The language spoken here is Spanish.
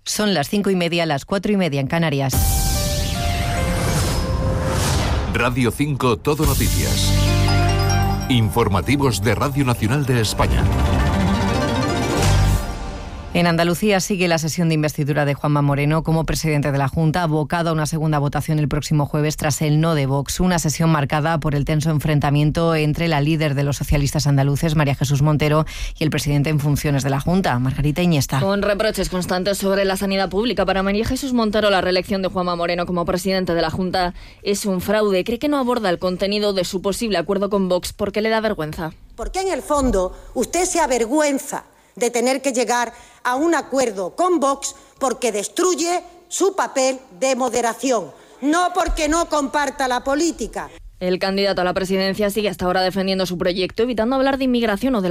Son las 5:30, las 4:30 en Canarias. Radio 5 Todo Noticias. Informativos de Radio Nacional de España. En Andalucía sigue la sesión de investidura de Juanma Moreno como presidente de la Junta, abocado a una segunda votación el próximo jueves tras el no de Vox. Una sesión marcada por el tenso enfrentamiento entre la líder de los socialistas andaluces, María Jesús Montero, y el presidente en funciones de la Junta, Margarita Iniesta. Con reproches constantes sobre la sanidad pública, para María Jesús Montero la reelección de Juanma Moreno como presidente de la Junta es un fraude. Cree que no aborda el contenido de su posible acuerdo con Vox porque le da vergüenza. Porque en el fondo usted se avergüenza de tener que llegar a un acuerdo con Vox porque destruye su papel de moderación, no porque no comparta la política. El candidato a la presidencia sigue hasta ahora defendiendo su proyecto, evitando hablar de inmigración o de